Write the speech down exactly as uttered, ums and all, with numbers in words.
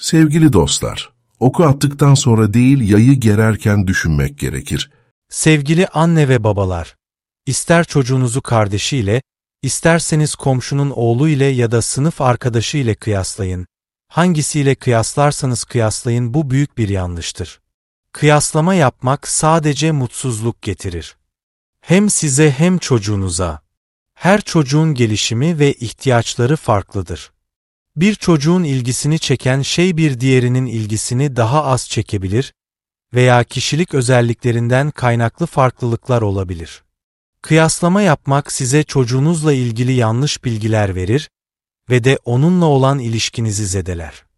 Sevgili dostlar, oku attıktan sonra değil, yayı gererken düşünmek gerekir. Sevgili anne ve babalar, ister çocuğunuzu kardeşiyle, isterseniz komşunun oğlu ile ya da sınıf arkadaşı ile kıyaslayın. Hangisiyle kıyaslarsanız kıyaslayın, bu büyük bir yanlıştır. Kıyaslama yapmak sadece mutsuzluk getirir. Hem size hem çocuğunuza. Her çocuğun gelişimi ve ihtiyaçları farklıdır. Bir çocuğun ilgisini çeken şey bir diğerinin ilgisini daha az çekebilir veya kişilik özelliklerinden kaynaklı farklılıklar olabilir. Kıyaslama yapmak size çocuğunuzla ilgili yanlış bilgiler verir ve de onunla olan ilişkinizi zedeler.